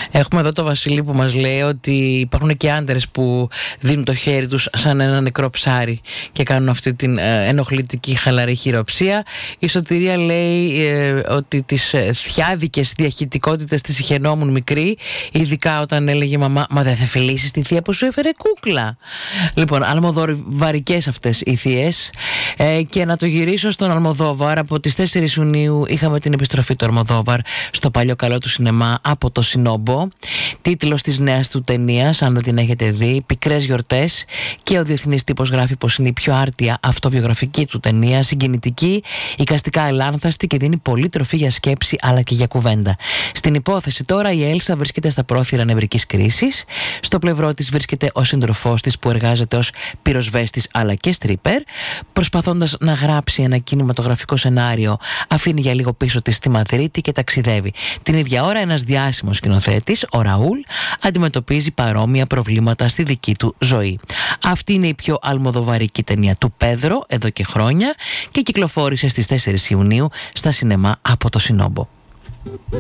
Έχουμε εδώ το Βασίλη που μας λέει ότι υπάρχουν και άντρες που δίνουν το χέρι τους σαν ένα νεκρό ψάρι και κάνουν αυτή την ενοχλητική χαλαρή χειροψία. Η Σωτηρία λέει ότι τις θιάδικες διαχυτικότητες τις ηχαινόμουν μικρή, ειδικά όταν έλεγε μαμά, μα δεν θα φιλήσεις τη θεία που σου έφερε κούκλα. Λοιπόν, αλμοδοβαρικές αυτές οι θείες. Και να το γυρίσω στον Αλμοδόβαρ. Από τις 4 Ιουνίου είχαμε την επιστροφή του Αλμοδόβαρ στο παλιό καλό του σινεμά από το Σινόμπο. Τίτλος της νέας του ταινίας, αν δεν την έχετε δει, Πικρές γιορτές, και ο διεθνής τύπος γράφει πως είναι η πιο άρτια αυτοβιογραφική του ταινία, συγκινητική, εικαστικά ελάνθαστη και δίνει πολύ τροφή για σκέψη αλλά και για κουβέντα. Στην υπόθεση τώρα η Έλσα βρίσκεται στα πρόθυρα νευρικής κρίσης. Στο πλευρό της βρίσκεται ο σύντροφός της που εργάζεται ως πυροσβέστης αλλά και στρίπερ. Προσπαθώντας να γράψει ένα κινηματογραφικό σενάριο, αφήνει για λίγο πίσω της στη Μαδρίτη και ταξιδεύει. Την ίδια ώρα ένας διάσημος σκηνοθέτης, ο Ραούλ, αντιμετωπίζει παρόμοια προβλήματα στη δική του ζωή. Αυτή είναι η πιο αλμοδοβαρική ταινία του Πέδρο εδώ και χρόνια και κυκλοφόρησε στις 4 Ιουνίου στα σινεμά από το Σινόμπο.